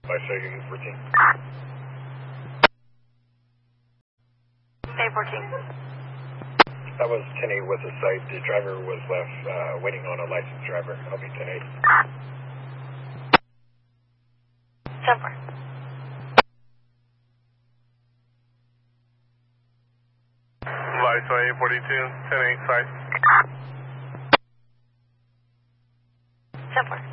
I show you 14. Bay 14. That was 10-8 with the site. The driver was left waiting on a licensed driver. I'll be 10-8. 10-4. Lights on 842, 10-8 site. 10-4.